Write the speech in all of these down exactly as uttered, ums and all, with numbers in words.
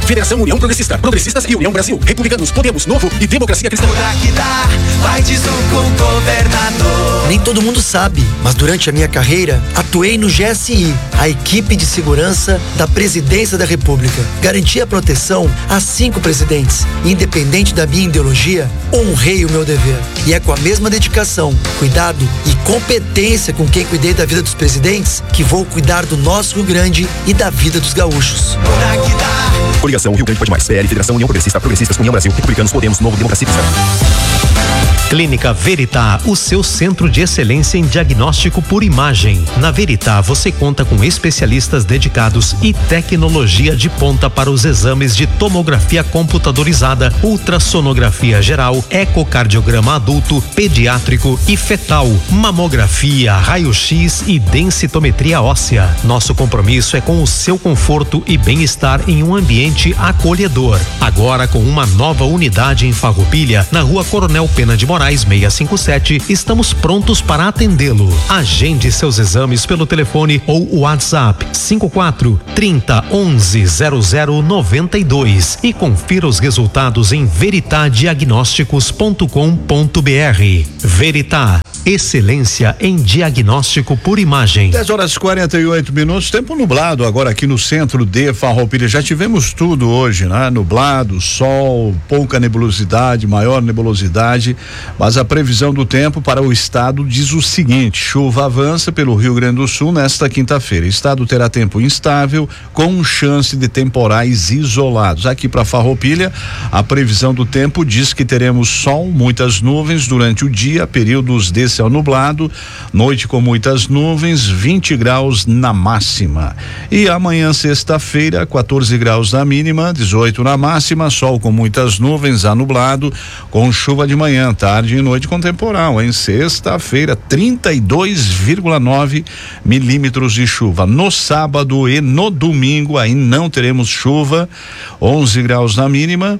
Federação União Progressista, Progressistas e União Brasil, Republicanos, Podemos, Novo e Democracia Cristã. Que dá, vai de Zoom com o governador. Nem todo mundo sabe, mas durante a minha carreira, atuei no G S I, a equipe de segurança da Presidência da República. Garanti a proteção a cinco presidentes. Independente da minha ideologia, honrei o meu dever. E é com a mesma dedicação, cuidado e competência com quem cuidei da vida dos presidentes que vou cuidar do nosso Rio Grande e da vida dos gaúchos. Coligação Rio Grande Pode Mais, P L, Federação União Progressista, Progressistas, União Brasil, Republicanos, Podemos, Novo, Democracia Cristã. Clínica Veritá, o seu centro de excelência em diagnóstico por imagem. Na Veritá, você conta com especialistas dedicados e tecnologia de ponta para os exames de tomografia computadorizada, ultrassonografia geral, ecocardiograma adulto, pediátrico e fetal, mamografia, raio-x e densitometria óssea. Nosso compromisso é com o seu conforto e bem-estar em um ambiente acolhedor. Agora com uma nova unidade em Farroupilha, na Rua Coronel Pena de Moraes, seiscentos e cinquenta e sete, estamos prontos para atendê-lo. Agende seus exames pelo telefone ou WhatsApp cinco quatro, trinta, onze, zero zero, noventa e dois e confira os resultados em veritá diagnósticos ponto com ponto br. Veritá, excelência em diagnóstico por imagem. dez horas e quarenta e oito minutos, tempo nublado agora aqui no centro de Farroupilha. Já tivemos tudo hoje, né? Nublado, sol, pouca nebulosidade, maior nebulosidade, mas a previsão do tempo para o estado diz o seguinte: chuva avança pelo Rio Grande do Sul nesta quinta-feira. Estado terá tempo instável com chance de temporais isolados. Aqui para Farroupilha, a previsão do tempo diz que teremos sol, muitas nuvens durante o dia, períodos de céu nublado, noite com muitas nuvens, vinte graus na máxima. E amanhã, sexta-feira, quatorze graus na mínima, dezoito na máxima, sol com muitas nuvens, a nublado, com chuva de manhã, tarde e noite com temporal. Em sexta-feira, trinta e dois vírgula nove milímetros de chuva. No sábado e no domingo aí não teremos chuva, onze graus na mínima,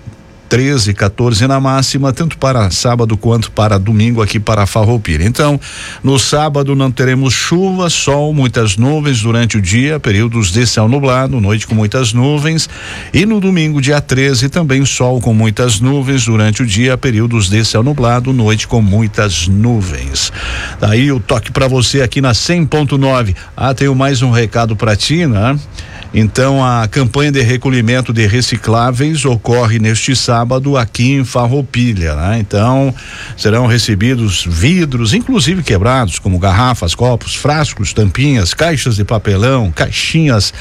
treze, quatorze na máxima, tanto para sábado quanto para domingo aqui para Farroupilha. Então, no sábado não teremos chuva, sol, muitas nuvens durante o dia, períodos de céu nublado, noite com muitas nuvens, e no domingo, dia treze, também sol com muitas nuvens durante o dia, períodos de céu nublado, noite com muitas nuvens. Daí o toque para você aqui na cem ponto nove. Ah, tenho mais um recado para ti, né? Então, a campanha de recolhimento de recicláveis ocorre neste sábado aqui em Farroupilha, né? Então, serão recebidos vidros, inclusive quebrados, como garrafas, copos, frascos, tampinhas, caixas de papelão, caixinhas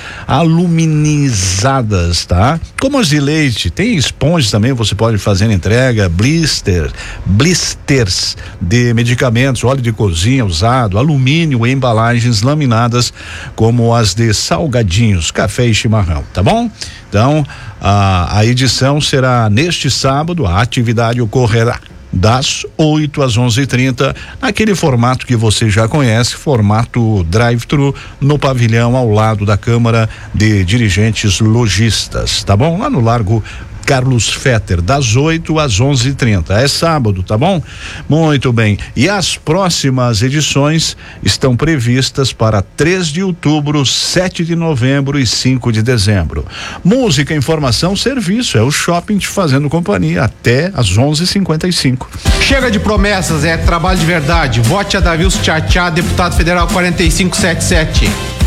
aluminizadas, tá? Como as de leite, tem esponjas também, você pode fazer entrega, blister, blisters de medicamentos, óleo de cozinha usado, alumínio e embalagens laminadas, como as de salgadinhos, café e chimarrão, tá bom? Então, a, a edição será neste sábado, a atividade ocorrerá das oito às onze e trinta, naquele formato que você já conhece, formato drive-thru, no pavilhão ao lado da Câmara de Dirigentes Logistas, tá bom? Lá no Largo Carlos Fetter, das oito às onze e trinta. É sábado, tá bom? Muito bem. E as próximas edições estão previstas para três de outubro, sete de novembro e cinco de dezembro. Música, informação, serviço. É o shopping te fazendo companhia até às onze e cinquenta e cinco. Chega de promessas, é trabalho de verdade. Vote a Davilson Tchatchá, deputado federal quarenta e cinco setenta e sete.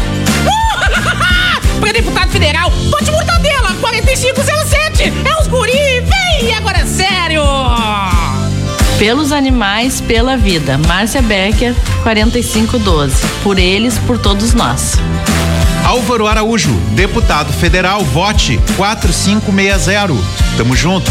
Para deputado federal, vote Mortadela quarenta e cinco zero sete. É os guri, vem agora é sério. Pelos animais, pela vida. Márcia Becker, quarenta e cinco doze. Por eles, por todos nós. Álvaro Araújo, deputado federal, vote quatro cinco seis zero. Tamo junto.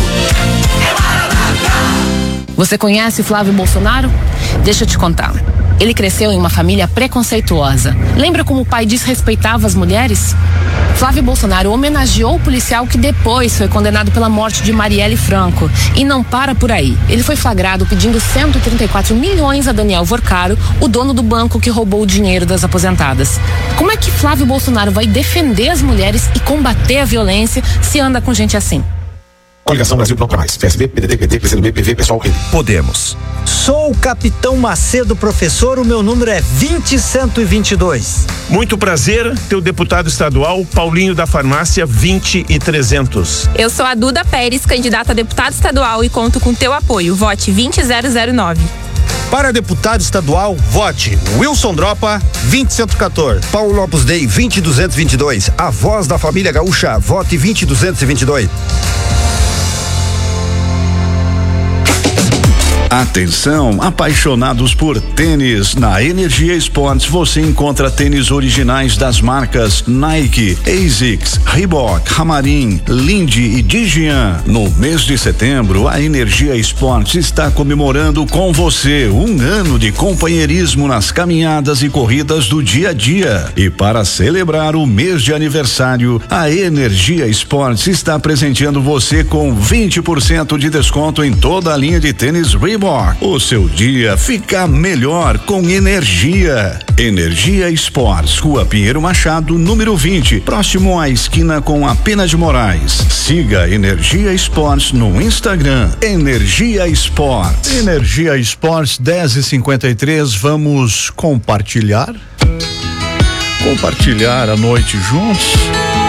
Você conhece Flávio Bolsonaro? Deixa eu te contar. Ele cresceu em uma família preconceituosa. Lembra como o pai desrespeitava as mulheres? Flávio Bolsonaro homenageou o policial que depois foi condenado pela morte de Marielle Franco. E não para por aí. Ele foi flagrado pedindo cento e trinta e quatro milhões a Daniel Vorcaro, o dono do banco que roubou o dinheiro das aposentadas. Como é que Flávio Bolsonaro vai defender as mulheres e combater a violência se anda com gente assim? Coligação Brasil Pronto Mais. P S B, P D T, P T, P C do B, P V, Pessoal, P D. Podemos. Sou o Capitão Macedo, professor, o meu número é vinte cento e vinte e dois. Muito prazer, teu deputado estadual, Paulinho da Farmácia, vinte e trezentos. Eu sou a Duda Pérez, candidata a deputado estadual e conto com teu apoio. Vote vinte zero zero nove. Para deputado estadual, vote Wilson Dropa, vinte cento e quatorze. Paulo Opus Dei, vinte duzentos e vinte e dois. A voz da família gaúcha, vote vinte duzentos e vinte e dois. Atenção, apaixonados por tênis. Na Energia Esportes você encontra tênis originais das marcas Nike, Asics, Reebok, Hamarim, Lindy e Digian. No mês de setembro, a Energia Esportes está comemorando com você um ano de companheirismo nas caminhadas e corridas do dia a dia. E para celebrar o mês de aniversário, a Energia Esportes está presenteando você com vinte por cento de desconto em toda a linha de tênis Reebok. O seu dia fica melhor com energia. Energia Esportes, Rua Pinheiro Machado, número vinte, próximo à esquina com a Pena de Moraes. Siga Energia Esportes no Instagram. Energia Esportes. Energia Esportes, dez e cinquenta e três. Vamos compartilhar? Compartilhar a noite juntos?